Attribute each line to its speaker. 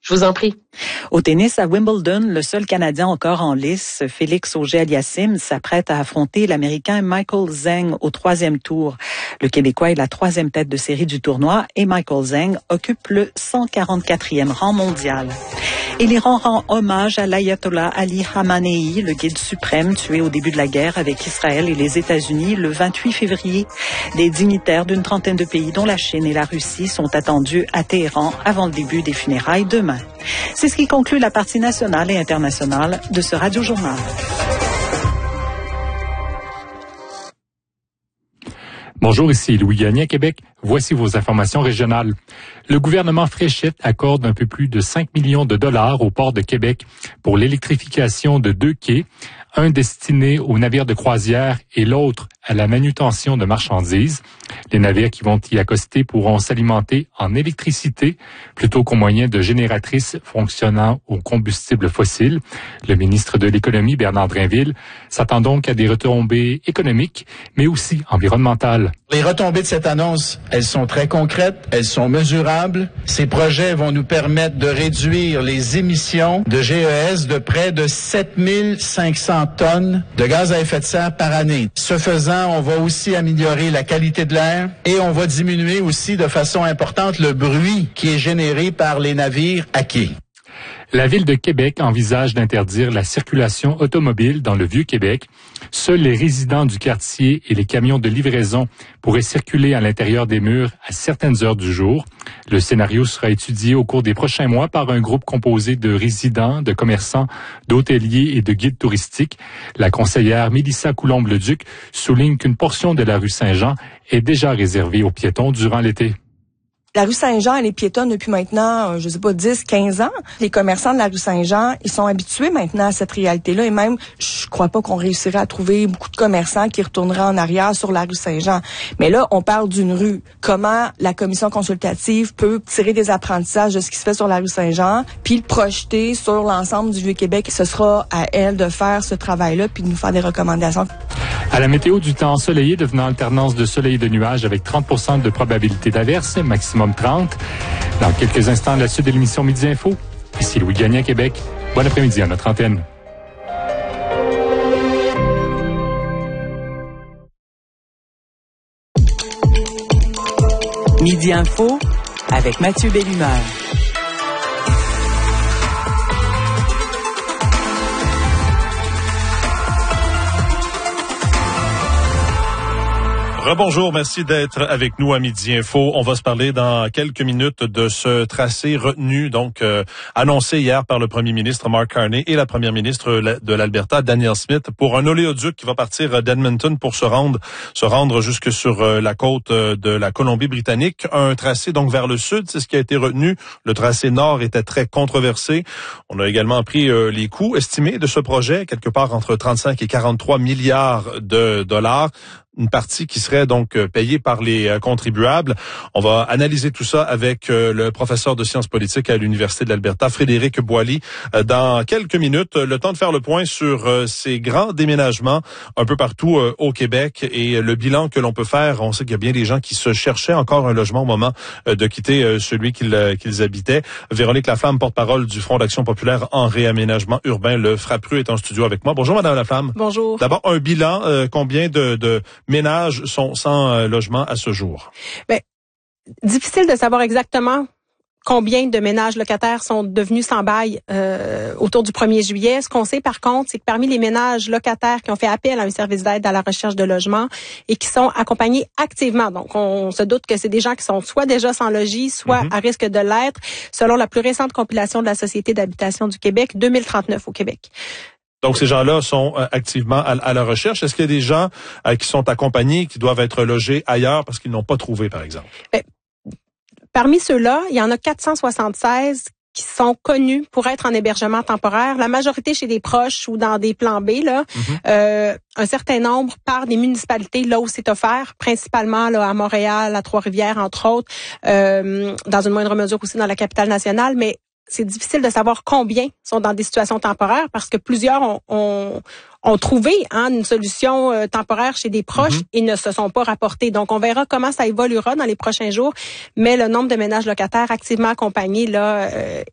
Speaker 1: Je vous en prie.
Speaker 2: Au tennis, à Wimbledon, le seul Canadien encore en lice, Félix Auger-Aliassime, s'apprête à affronter l'Américain Michael Zheng au 3e tour. Le Québécois est la 3e tête de série du tournoi et Michael Zheng occupe le 144e rang mondial. Et l'Iran rend hommage à l'ayatollah Ali Khamenei, le guide suprême tué au début de la guerre avec Israël et les États-Unis le 28 février. Des dignitaires d'une trentaine de pays, dont la Chine et la Russie, sont attendus à Téhéran avant le début des funérailles demain. C'est ce qui conclut la partie nationale et internationale de ce Radio-Journal.
Speaker 3: Bonjour, ici Louis Gagné à Québec. Voici vos informations régionales. Le gouvernement Fréchette accorde un peu plus de 5 millions de dollars au port de Québec pour l'électrification de 2 quais, un destiné aux navires de croisière et l'autre à la manutention de marchandises. Les navires qui vont y accoster pourront s'alimenter en électricité plutôt qu'au moyen de génératrices fonctionnant au combustible fossile. Le ministre de l'Économie, Bernard Drinville, s'attend donc à des retombées économiques, mais aussi environnementales.
Speaker 4: Les retombées de cette annonce, elles sont très concrètes, elles sont mesurables. Ces projets vont nous permettre de réduire les émissions de GES de près de 7500 tonnes de gaz à effet de serre par année. Ce faisant, on va aussi améliorer la qualité de l'air et on va diminuer aussi de façon importante le bruit qui est généré par les navires à quai.
Speaker 3: La Ville de Québec envisage d'interdire la circulation automobile dans le Vieux-Québec. Seuls les résidents du quartier et les camions de livraison pourraient circuler à l'intérieur des murs à certaines heures du jour. Le scénario sera étudié au cours des prochains mois par un groupe composé de résidents, de commerçants, d'hôteliers et de guides touristiques. La conseillère Mélissa Coulombe-Leduc souligne qu'une portion de la rue Saint-Jean est déjà réservée aux piétons durant l'été.
Speaker 5: La rue Saint-Jean, elle est piétonne depuis maintenant, 10, 15 ans. Les commerçants de la rue Saint-Jean, ils sont habitués maintenant à cette réalité-là. Et même, je crois pas qu'on réussirait à trouver beaucoup de commerçants qui retourneraient en arrière sur la rue Saint-Jean. Mais là, on parle d'une rue. Comment la commission consultative peut tirer des apprentissages de ce qui se fait sur la rue Saint-Jean, puis le projeter sur l'ensemble du Vieux-Québec? Ce sera à elle de faire ce travail-là, puis de nous faire des recommandations.
Speaker 3: À la météo, du temps ensoleillé devenant alternance de soleil et de nuages avec 30% de probabilité d'averse, maximum 30. Dans quelques instants, la suite de l'émission Midi Info. Ici Louis Gagné à Québec. Bon après-midi à notre antenne.
Speaker 2: Midi Info avec Mathieu Bellumeur.
Speaker 6: Rebonjour, merci d'être avec nous à Midi Info. On va se parler dans quelques minutes de ce tracé retenu, donc annoncé hier par le premier ministre Mark Carney et la première ministre de l'Alberta, Danielle Smith, pour un oléoduc qui va partir d'Edmonton pour se rendre jusque sur la côte de la Colombie-Britannique. Un tracé donc vers le sud, c'est ce qui a été retenu. Le tracé nord était très controversé. On a également pris les coûts estimés de ce projet, quelque part entre 35 et 43 milliards de dollars. Une partie qui serait donc payée par les contribuables. On va analyser tout ça avec le professeur de sciences politiques à l'Université de l'Alberta, Frédéric Boily, dans quelques minutes. Le temps de faire le point sur ces grands déménagements un peu partout au Québec et le bilan que l'on peut faire. On sait qu'il y a bien des gens qui se cherchaient encore un logement au moment de quitter celui qu'ils habitaient. Véronique Laflamme, porte-parole du Front d'action populaire en réaménagement urbain, le FRAPRU, est en studio avec moi. Bonjour, Madame Laflamme.
Speaker 7: Bonjour.
Speaker 6: D'abord, un bilan, combien de ménages sont sans logement à ce jour?
Speaker 7: Bien, difficile de savoir exactement combien de ménages locataires sont devenus sans bail autour du 1er juillet. Ce qu'on sait par contre, c'est que parmi les ménages locataires qui ont fait appel à un service d'aide à la recherche de logement et qui sont accompagnés activement, donc on se doute que c'est des gens qui sont soit déjà sans logis, soit à risque de l'être, selon la plus récente compilation de la Société d'habitation du Québec, 2039 au Québec.
Speaker 6: Donc, ces gens-là sont activement à la recherche. Est-ce qu'il y a des gens qui sont accompagnés, qui doivent être logés ailleurs parce qu'ils n'ont pas trouvé, par exemple?
Speaker 7: Parmi ceux-là, il y en a 476 qui sont connus pour être en hébergement temporaire. La majorité chez des proches ou dans des plans B, là. Un certain nombre par des municipalités là où c'est offert, principalement là à Montréal, à Trois-Rivières, entre autres, dans une moindre mesure aussi dans la capitale nationale, mais c'est difficile de savoir combien sont dans des situations temporaires parce que plusieurs ont trouvé une solution temporaire chez des proches et ne se sont pas rapportés. Donc, on verra comment ça évoluera dans les prochains jours. Mais le nombre de ménages locataires activement accompagnés là